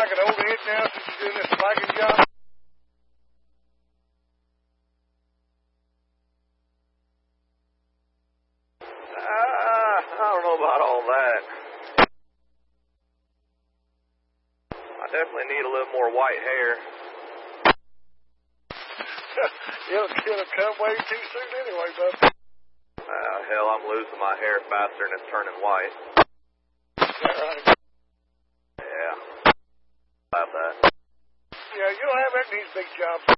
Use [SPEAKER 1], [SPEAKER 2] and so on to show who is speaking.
[SPEAKER 1] like an old head now since you're doing this flagging job?
[SPEAKER 2] I don't know about all that. I definitely need a little more white hair.
[SPEAKER 1] It'll come way too soon anyway, bub.
[SPEAKER 2] Hell, I'm losing my hair faster than it's turning white.
[SPEAKER 1] Is that right?
[SPEAKER 2] Yeah. About that.
[SPEAKER 1] Yeah, you don't have that in these big jobs.